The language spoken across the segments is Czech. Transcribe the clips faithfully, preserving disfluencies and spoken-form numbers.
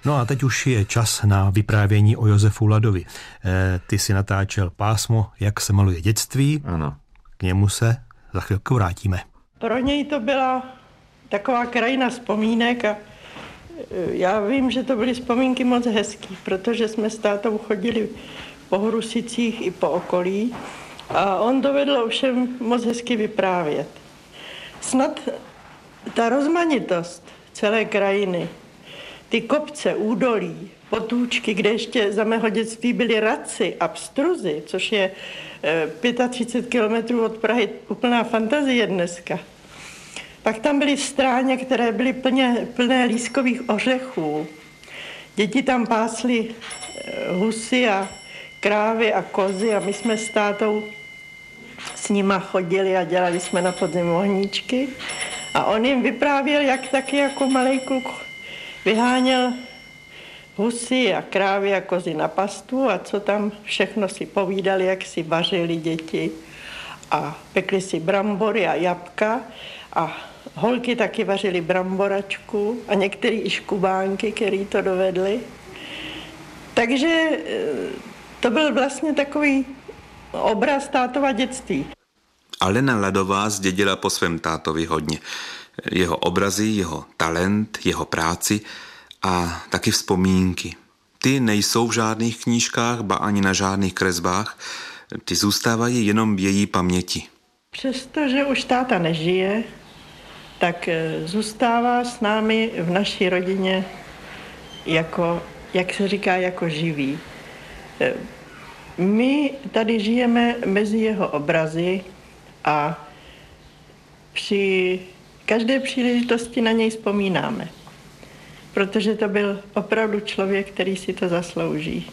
No a teď už je čas na vyprávění o Josefu Ladovi. E, ty si natáčel pásmo Jak se maluje dětství. Ano. K němu se za chvilku vrátíme. Pro něj to byla taková krajina vzpomínek a já vím, že to byly vzpomínky moc hezký, protože jsme s tátou chodili po Hrusicích i po okolí a on dovedl ovšem moc hezky vyprávět. Snad ta rozmanitost celé krajiny, ty kopce, údolí, potůčky, kde ještě za mého dětství byly Radci a Pstruzy, což je třicet pět kilometrů od Prahy, úplná fantazie dneska. Pak tam byly stráně, které byly plně, plné lískových ořechů. Děti tam pásly husy a krávy a kozy a my jsme s tátou s nima chodili a dělali jsme na podzim ohníčky. A on jim vyprávěl, jak taky jako malej kluk vyháněl husy a krávy a kozy na pastu a co tam všechno si povídali, jak si vařili děti a pekli si brambory a jabka a holky taky vařily bramboračku a některý i škubánky, který to dovedli. Takže to byl vlastně takový obraz tátova dětství. Alena Ladová zdědila po svém tátovi hodně. Jeho obrazy, jeho talent, jeho práci a taky vzpomínky. Ty nejsou v žádných knížkách, ba ani na žádných kresbách. Ty zůstávají jenom v její paměti. Přestože už táta nežije, tak zůstává s námi v naší rodině jako, jak se říká, jako živý. My tady žijeme mezi jeho obrazy a při každé příležitosti na něj vzpomínáme, protože to byl opravdu člověk, který si to zaslouží.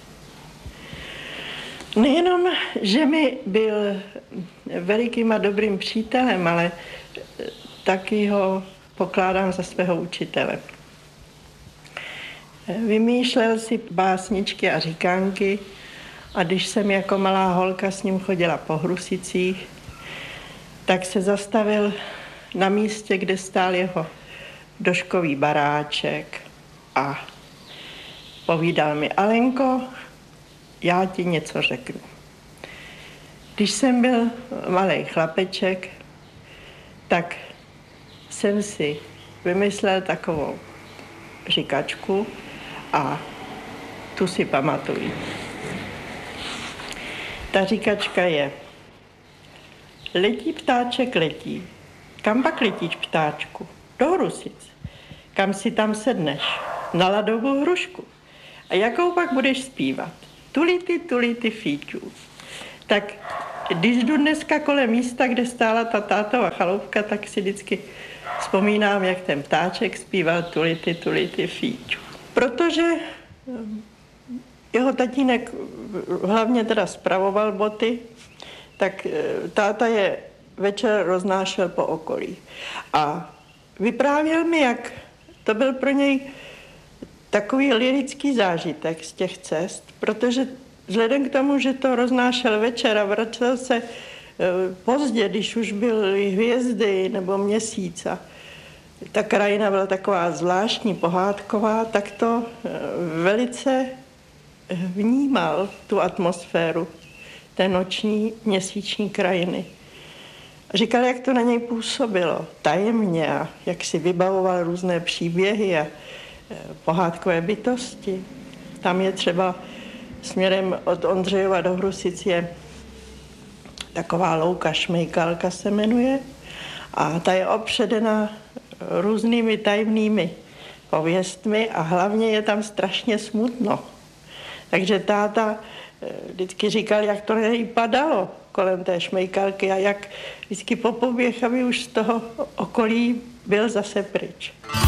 Nejenom, že mi byl velikým a dobrým přítelem, ale taky ho pokládám za svého učitele. Vymýšlel si básničky a říkánky a když jsem jako malá holka s ním chodila po Hrusicích, tak se zastavil na místě, kde stál jeho doškový baráček a povídal mi: Alenko, já ti něco řeknu. Když jsem byl malej chlapeček, tak jsem si vymyslel takovou říkačku a tu si pamatuji. Ta říkačka je: letí ptáček letí. Kam pak letíš, ptáčku? Do Hrusic. Kam si tam sedneš? Na ladovou hrušku. A jakou pak budeš zpívat? Tulity, tulity, fíčů. Tak když jdu dneska kolem místa, kde stála ta tátova chaloupka, tak si vždycky vzpomínám, jak ten ptáček zpíval tulity, tulity, fíčů. Protože jeho tatínek hlavně teda spravoval boty, tak táta je večer roznášel po okolí. A vyprávěl mi, jak to byl pro něj takový lyrický zážitek z těch cest, protože vzhledem k tomu, že to roznášel večer a vracel se pozdě, když už byly hvězdy nebo měsíc a ta krajina byla taková zvláštní, pohádková, tak to velice vnímal, tu atmosféru té noční měsíční krajiny. Říkal, jak to na něj působilo tajemně a jak si vybavoval různé příběhy a pohádkové bytosti. Tam je třeba směrem od Ondřejova do Hrusic je taková louka Šmejkalka se jmenuje a ta je opředena různými tajemnými pověstmi a hlavně je tam strašně smutno. Takže táta vždycky říkal, jak to na něj padalo kolem té Šmejkalky a jak vždycky popoběh, aby už z toho okolí byl zase pryč.